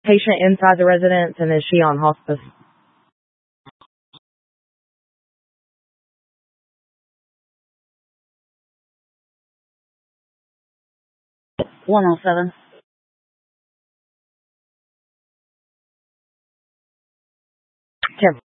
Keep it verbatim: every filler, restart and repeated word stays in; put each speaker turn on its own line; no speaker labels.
patient inside the residence, and is she on hospice? one oh seven. Tim.